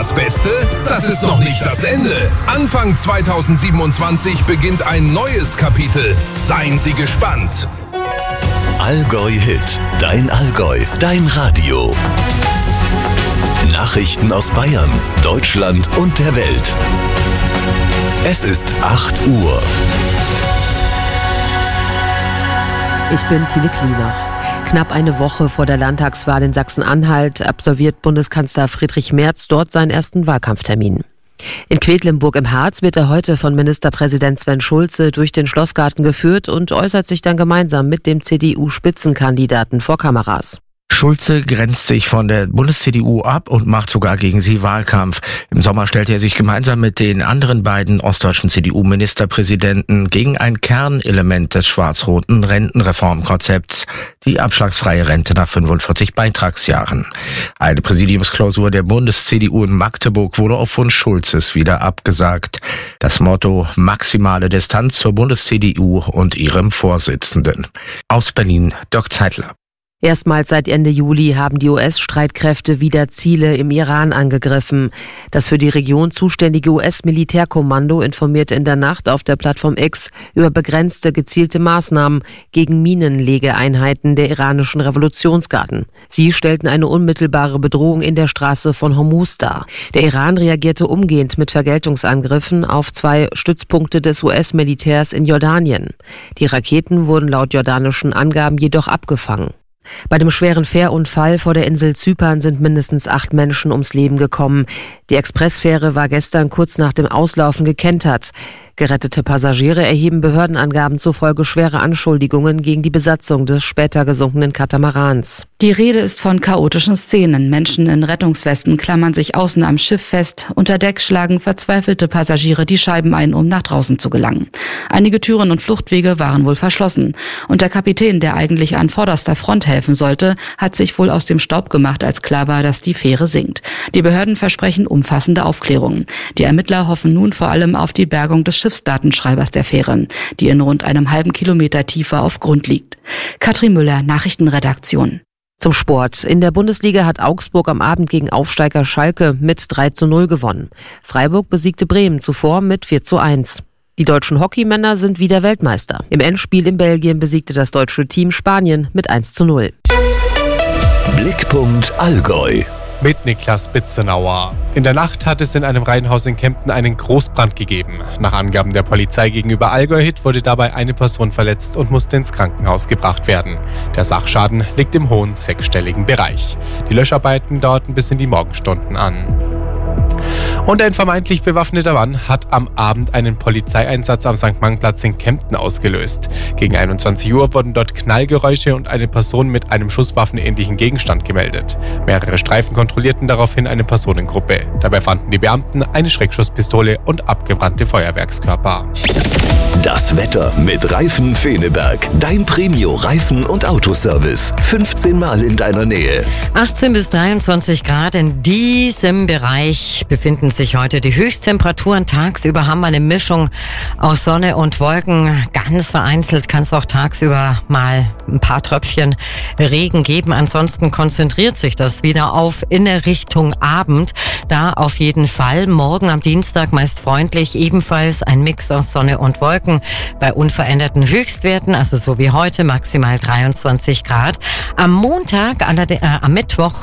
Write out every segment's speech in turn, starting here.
Das Beste, das ist noch nicht das Ende. Anfang 2027 beginnt ein neues Kapitel. Seien Sie gespannt. Allgäu Hit, dein Allgäu, dein Radio. Nachrichten aus Bayern, Deutschland und der Welt. Es ist 8 Uhr. Ich bin Tine Klimach. Knapp eine Woche vor der Landtagswahl in Sachsen-Anhalt absolviert Bundeskanzler Friedrich Merz dort seinen ersten Wahlkampftermin. In Quedlinburg im Harz wird er heute von Ministerpräsident Sven Schulze durch den Schlossgarten geführt und äußert sich dann gemeinsam mit dem CDU-Spitzenkandidaten vor Kameras. Schulze grenzt sich von der Bundes-CDU ab und macht sogar gegen sie Wahlkampf. Im Sommer stellte er sich gemeinsam mit den anderen beiden ostdeutschen CDU-Ministerpräsidenten gegen ein Kernelement des schwarz-roten Rentenreformkonzepts, die abschlagsfreie Rente nach 45 Beitragsjahren. Eine Präsidiumsklausur der Bundes-CDU in Magdeburg wurde auf Wunsch Schulzes wieder abgesagt. Das Motto: maximale Distanz zur Bundes-CDU und ihrem Vorsitzenden. Aus Berlin, Dirk Zeitler. Erstmals seit Ende Juli haben die US-Streitkräfte wieder Ziele im Iran angegriffen. Das für die Region zuständige US-Militärkommando informierte in der Nacht auf der Plattform X über begrenzte, gezielte Maßnahmen gegen Minenlegeeinheiten der iranischen Revolutionsgarden. Sie stellten eine unmittelbare Bedrohung in der Straße von Hormuz dar. Der Iran reagierte umgehend mit Vergeltungsangriffen auf 2 Stützpunkte des US-Militärs in Jordanien. Die Raketen wurden laut jordanischen Angaben jedoch abgefangen. Bei dem schweren Fährunfall vor der Insel Zypern sind mindestens 8 Menschen ums Leben gekommen. Die Expressfähre war gestern kurz nach dem Auslaufen gekentert. Gerettete Passagiere erheben Behördenangaben zufolge schwere Anschuldigungen gegen die Besatzung des später gesunkenen Katamarans. Die Rede ist von chaotischen Szenen. Menschen in Rettungswesten klammern sich außen am Schiff fest. Unter Deck schlagen verzweifelte Passagiere die Scheiben ein, um nach draußen zu gelangen. Einige Türen und Fluchtwege waren wohl verschlossen. Und der Kapitän, der eigentlich an vorderster Front helfen sollte, hat sich wohl aus dem Staub gemacht, als klar war, dass die Fähre sinkt. Die Behörden versprechen umfassende Aufklärung. Die Ermittler hoffen nun vor allem auf die Bergung des Schiffsdatenschreibers der Fähre, die in rund einem halben Kilometer Tiefe auf Grund liegt. Katrin Müller, Nachrichtenredaktion. Zum Sport. In der Bundesliga hat Augsburg am Abend gegen Aufsteiger Schalke mit 3:0 gewonnen. Freiburg besiegte Bremen zuvor mit 4:1. Die deutschen Hockeymänner sind wieder Weltmeister. Im Endspiel in Belgien besiegte das deutsche Team Spanien mit 1:0. Blickpunkt Allgäu. Mit Niklas Bitzenauer. In der Nacht hat es in einem Reihenhaus in Kempten einen Großbrand gegeben. Nach Angaben der Polizei gegenüber Allgäu Hit wurde dabei eine Person verletzt und musste ins Krankenhaus gebracht werden. Der Sachschaden liegt im hohen 6-stelligen Bereich. Die Löscharbeiten dauerten bis in die Morgenstunden an. Und ein vermeintlich bewaffneter Mann hat am Abend einen Polizeieinsatz am St.-Mang-Platz in Kempten ausgelöst. Gegen 21 Uhr wurden dort Knallgeräusche und eine Person mit einem schusswaffenähnlichen Gegenstand gemeldet. Mehrere Streifen kontrollierten daraufhin eine Personengruppe. Dabei fanden die Beamten eine Schreckschusspistole und abgebrannte Feuerwerkskörper. Das Wetter mit Reifen Feneberg. Dein Premio Reifen- und Autoservice. 15 Mal in deiner Nähe. 18 bis 23 Grad in diesem Bereich befinden sich heute die Höchsttemperaturen. Tagsüber haben wir eine Mischung aus Sonne und Wolken. Ganz vereinzelt kann es auch tagsüber mal ein paar Tröpfchen Regen geben. Ansonsten konzentriert sich das wieder auf in Richtung Abend. Da auf jeden Fall. Morgen am Dienstag meist freundlich. Ebenfalls ein Mix aus Sonne und Wolken. Bei unveränderten Höchstwerten, also so wie heute, maximal 23 Grad. Am Montag, am Mittwoch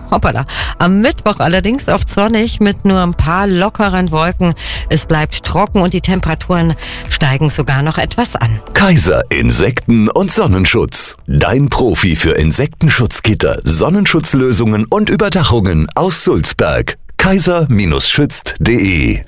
allerdings oft sonnig mit nur ein paar lockeren Wolken. Es bleibt trocken und die Temperaturen steigen sogar noch etwas an. Kaiser Insekten- und Sonnenschutz. Dein Profi für Insektenschutzgitter, Sonnenschutzlösungen und Überdachungen aus Sulzberg. kaiser-schützt.de.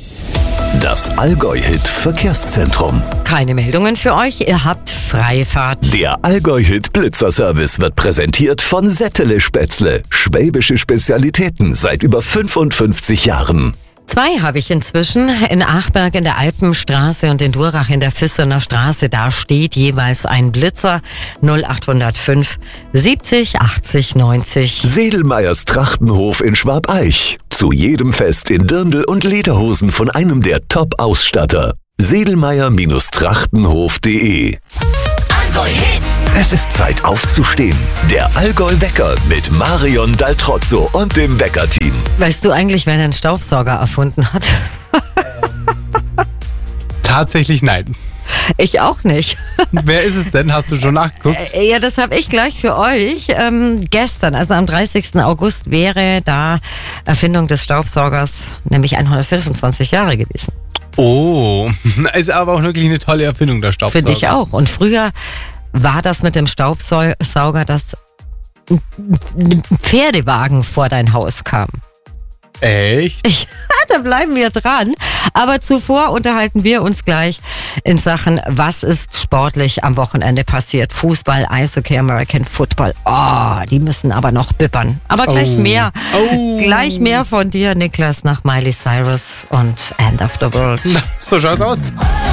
Das Allgäu-Hit Verkehrszentrum. Keine Meldungen für euch, ihr habt freie Fahrt. Der Allgäu-Hit Blitzerservice wird präsentiert von Settele Spätzle. Schwäbische Spezialitäten seit über 55 Jahren. 2 habe ich inzwischen, in Achberg in der Alpenstraße und in Durach in der Vissener Straße. Da steht jeweils ein Blitzer 0805 70 80 90. Sedelmeyers Trachtenhof in Schwabeich. Zu jedem Fest in Dirndl und Lederhosen von einem der Top-Ausstatter. Sedelmeyer-Trachtenhof.de. Allgäu Hit. Es ist Zeit aufzustehen. Der Allgäu-Wecker mit Marion Daltrozzo und dem Wecker-Team. Weißt du eigentlich, wer einen Staubsauger erfunden hat? Tatsächlich nein. Ich auch nicht. Wer ist es denn? Hast du schon nachgeguckt? Ja, das habe ich gleich für euch. Gestern, also am 30. August, wäre da Erfindung des Staubsaugers nämlich 125 Jahre gewesen. Oh, ist aber auch wirklich eine tolle Erfindung, der Staubsauger. Finde ich auch. Und früher war das mit dem Staubsauger, dass ein Pferdewagen vor dein Haus kam. Echt? Ja, da bleiben wir dran. Aber zuvor unterhalten wir uns gleich in Sachen, was ist sportlich am Wochenende passiert. Fußball, Eishockey, American Football. Oh, die müssen aber noch bippern. Aber gleich mehr. Gleich mehr von dir, Niklas, nach Miley Cyrus und End of the World. So schaut's aus.